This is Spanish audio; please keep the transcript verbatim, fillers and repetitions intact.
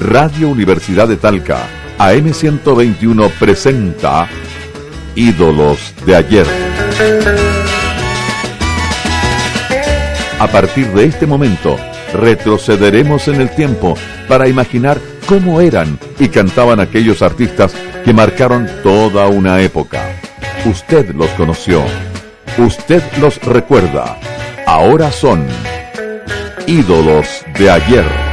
Radio Universidad de Talca, A M ciento veintiuno presenta Ídolos de ayer. A partir de este momento, retrocederemos en el tiempo para imaginar cómo eran y cantaban aquellos artistas que marcaron toda una época. Usted los conoció, usted los recuerda. Ahora son Ídolos de ayer.